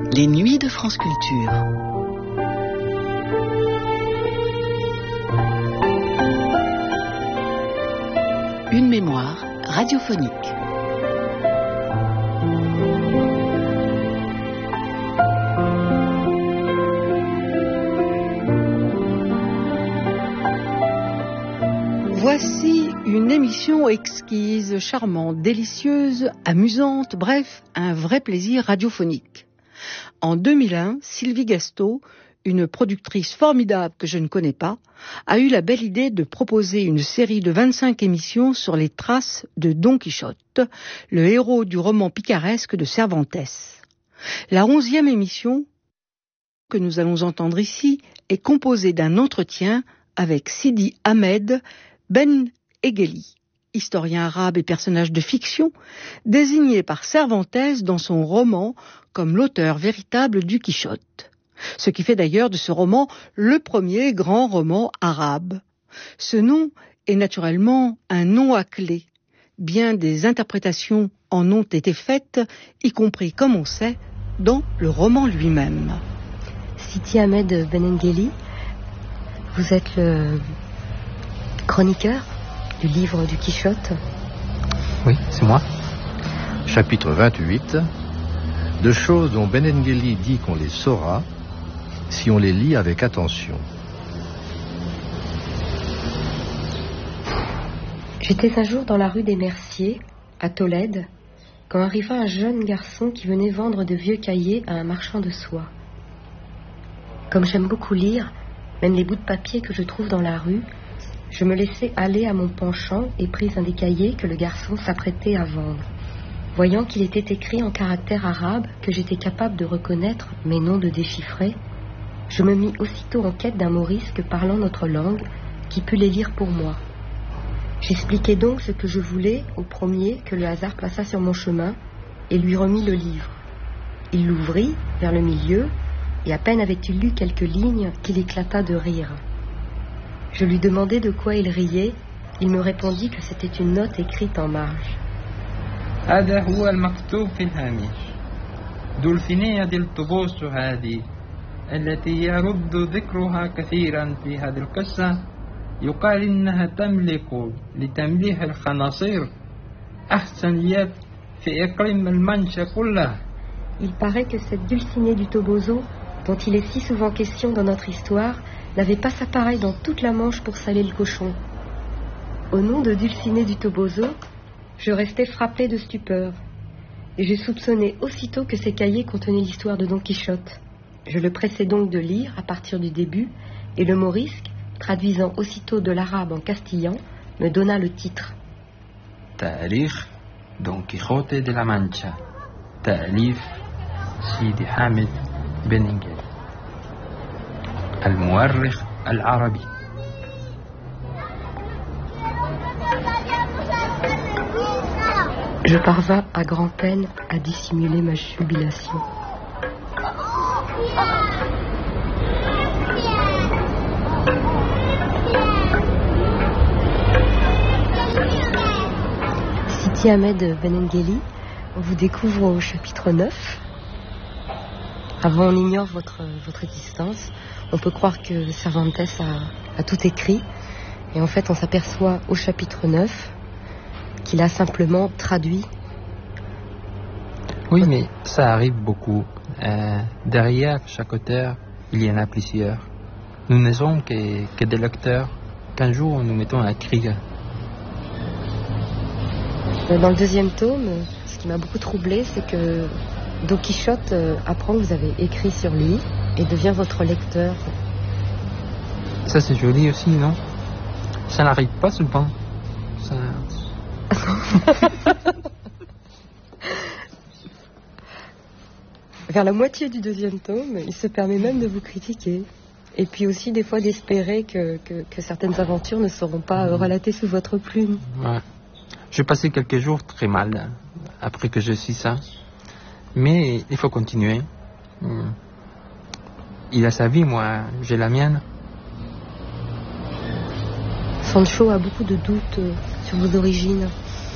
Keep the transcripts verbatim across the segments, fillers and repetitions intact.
Les nuits de France Culture. Une mémoire radiophonique. Voici une émission exquise, charmante, délicieuse, amusante, bref, un vrai plaisir radiophonique. En deux mille un, Sylvie Gasto, une productrice formidable que je ne connais pas, a eu la belle idée de proposer une série de vingt-cinq émissions sur les traces de Don Quichotte, le héros du roman picaresque de Cervantes. La onzième émission, que nous allons entendre ici, est composée d'un entretien avec Sidi Ahmed Ben Egeli, historien arabe et personnage de fiction, désigné par Cervantes dans son roman comme l'auteur véritable du Quichotte. Ce qui fait d'ailleurs de ce roman le premier grand roman arabe. Ce nom est naturellement un nom à clé. Bien des interprétations en ont été faites, y compris, comme on sait, dans le roman lui-même. Sidi Ahmed Ben Engeli, vous êtes le chroniqueur du livre du Quichotte. Oui, c'est moi. Chapitre vingt-huit. De choses dont Ben Engeli dit qu'on les saura si on les lit avec attention. J'étais un jour dans la rue des Merciers, à Tolède, quand arriva un jeune garçon qui venait vendre de vieux cahiers à un marchand de soie. Comme j'aime beaucoup lire, même les bouts de papier que je trouve dans la rue, je me laissai aller à mon penchant et pris un des cahiers que le garçon s'apprêtait à vendre. Voyant qu'il était écrit en caractères arabes que j'étais capable de reconnaître, mais non de déchiffrer, je me mis aussitôt en quête d'un morisque parlant notre langue qui pût les lire pour moi. J'expliquai donc ce que je voulais au premier que le hasard plaça sur mon chemin et lui remis le livre. Il l'ouvrit vers le milieu et à peine avait-il lu quelques lignes qu'il éclata de rire. Je lui demandai de quoi il riait. Il me répondit que c'était une note écrite en marge. هذا هو المكتوب في الهامش. دولفينية الطبوس هذه التي يرد ذكرها كثيرا في هذه القصة يقال إنها تملك لتمليح الخناصير أحسن يد في إقليم المنشا كله. Il paraît que cette Dulcinée du Toboso, dont il est si souvent question dans notre histoire, n'avait pas sa pareille dans toute la Manche pour saler le cochon. Au nom de Dulcinée du Toboso, je restais frappé de stupeur, et je soupçonnais aussitôt que ces cahiers contenaient l'histoire de Don Quichotte. Je le pressai donc de lire à partir du début, et le morisque, traduisant aussitôt de l'arabe en castillan, me donna le titre. تاريخ Don Quijote de la Mancha, تأليف سيدي حامد بن إنجلي المؤرخ العربي. Je parvins à grand-peine à dissimuler ma jubilation. Sidi Ahmed Ben Engeli, on vous découvre au chapitre neuf. Avant, on ignore votre, votre existence. On peut croire que Cervantes a, a tout écrit. Et en fait, on s'aperçoit au chapitre neuf qu'il a simplement traduit. Oui, mais ça arrive beaucoup. Euh, derrière chaque auteur, il y en a plusieurs. Nous ne sommes que, que des lecteurs qu'un jour nous mettons à écrire. Dans le deuxième tome, ce qui m'a beaucoup troublé, c'est que Don Quichotte apprend que vous avez écrit sur lui et devient votre lecteur. Ça, c'est joli aussi, non? Ça n'arrive pas souvent. Ça... Vers la moitié du deuxième tome, il se permet même de vous critiquer. Et puis aussi des fois d'espérer que, que, que certaines aventures ne seront pas euh, relatées sous votre plume. Ouais. J'ai passé quelques jours très mal après que je suis ça. Mais il faut continuer. Il a sa vie, moi j'ai la mienne. Sancho a beaucoup de doutes sur vos origines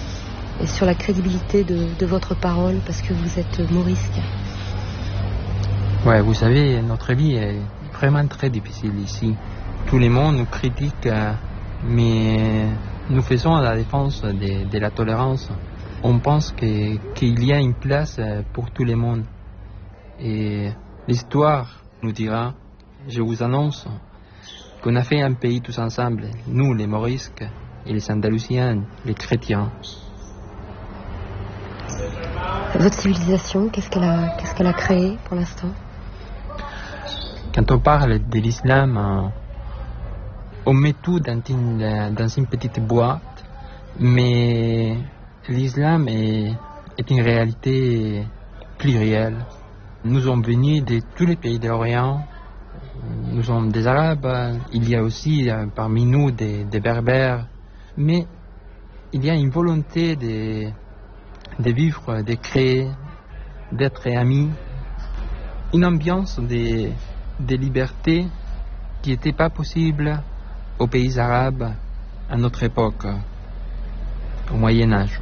et sur la crédibilité de, de votre parole parce que vous êtes morisque. Ouais, vous savez, notre vie est vraiment très difficile ici. Tout le monde nous critique, mais nous faisons la défense de, de la tolérance. On pense que, qu'il y a une place pour tout le monde. Et l'histoire nous dira, je vous annonce, qu'on a fait un pays tous ensemble, nous les Morisques et les Andalousiens, les chrétiens. Votre civilisation, qu'est-ce qu'elle a, qu'est-ce qu'elle a créé pour l'instant? Quand on parle de l'islam, on met tout dans une, dans une petite boîte, mais l'islam est, est une réalité plurielle. Nous sommes venus de tous les pays de l'Orient, nous sommes des Arabes, il y a aussi parmi nous des, des Berbères, mais il y a une volonté de, de vivre, de créer, d'être amis, une ambiance de, de liberté qui n'était pas possible aux pays arabes à notre époque, au Moyen-Âge.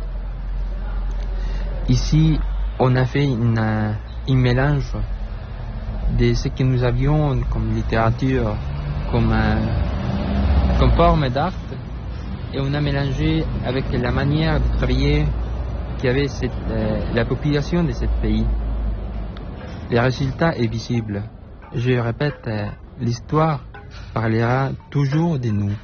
Ici, on a fait une, un mélange de ce que nous avions comme littérature, comme, euh, comme forme d'art, et on a mélangé avec la manière de travailler qu'avait cette, euh, la population de ce pays. Le résultat est visible. Je répète, euh, l'histoire parlera toujours de nous.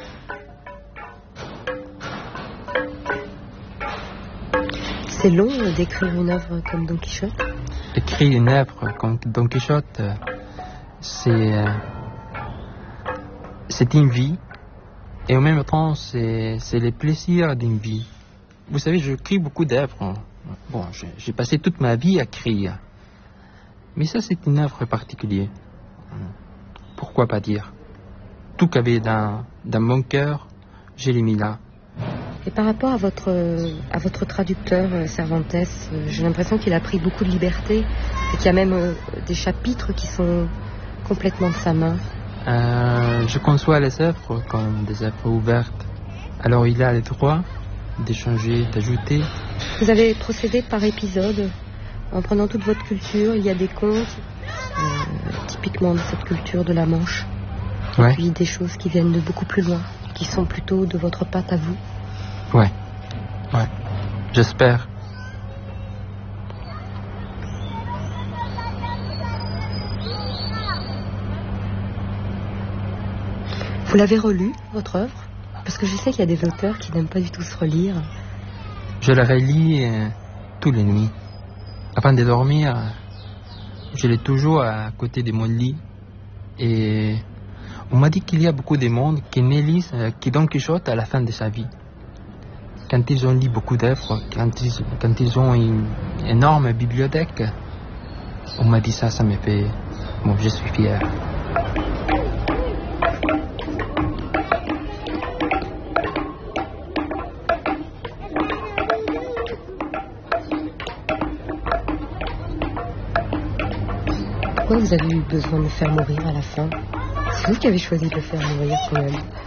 C'est long d'écrire une œuvre comme Don Quichotte? Écrire une œuvre comme Don Quichotte, c'est, euh, c'est une vie, et en même temps, c'est, c'est le plaisir d'une vie. Vous savez, j'écris beaucoup d'œuvres. Bon, j'ai, j'ai passé toute ma vie à écrire. Mais ça, c'est une œuvre particulière. Pourquoi pas dire? Tout qu'il y avait dans, dans mon cœur, je l'ai mis là. Et par rapport à votre, à votre traducteur, Cervantes, j'ai l'impression qu'il a pris beaucoup de liberté et qu'il y a même euh, des chapitres qui sont complètement de sa main. Euh, je conçois les œuvres comme des œuvres ouvertes. Alors il a le droit de changer, d'ajouter. Vous avez procédé par épisode, en prenant toute votre culture. Il y a des contes, euh, typiquement de cette culture de la Manche. Ouais. Et puis des choses qui viennent de beaucoup plus loin, qui sont plutôt de votre patte à vous. Ouais, ouais, j'espère. Vous l'avez relu, votre œuvre? Parce que je sais qu'il y a des auteurs qui n'aiment pas du tout se relire. Je la relis euh, tous les nuits. Avant de dormir, je l'ai toujours à côté de mon lit. Et on m'a dit qu'il y a beaucoup de monde qui ne lisent euh, que Don Quichotte à la fin de sa vie. Quand ils ont lu beaucoup d'œuvres, quand ils, quand ils ont une énorme bibliothèque, on m'a dit ça, ça me fait... Bon, je suis fier. Pourquoi vous avez eu besoin de le faire mourir à la fin? C'est vous qui avez choisi de le faire mourir quand même.